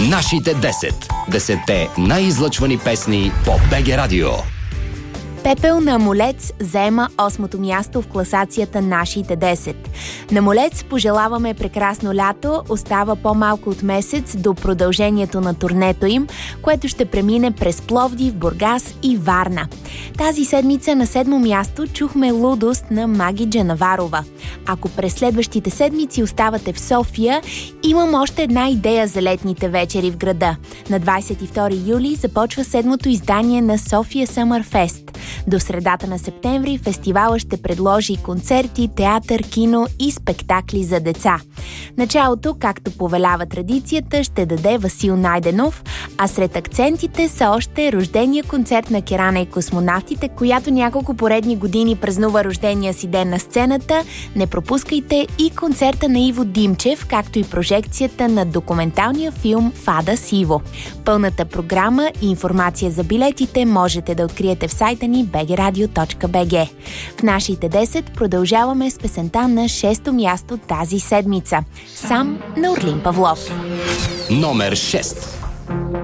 Нашите 10. 10-те най-излъчвани песни по БГ Радио. Пепел на Молец заема 8-то място в класацията Нашите 10. На Молец пожелаваме прекрасно лято, остава по-малко от месец до продължението на турнето им, което ще премине през Пловдив, Бургас и Варна. Тази седмица на 7-мо място чухме Лудост на Маги Джанаварова. Ако през следващите седмици оставате в София, имам още една идея за летните вечери в града. На 22 юли започва 7-то издание на София Summer Fest. До средата на септември фестивала ще предложи концерти, театър, кино и спектакли за деца. Началото, както повелява традицията, ще даде Васил Найденов, а сред акцентите са още рождения концерт на Керана и космонавтите, която няколко поредни години празнува рождения си ден на сцената. Не пропускайте и концерта на Иво Димчев, както и прожекцията на документалния филм Фада Сиво. Пълната програма и информация за билетите можете да откриете в сайта ни bgradio.bg. В Нашите 10 продължаваме с песента на 6-то място тази седмица. Сам на Орлин Павлов. Номер 6.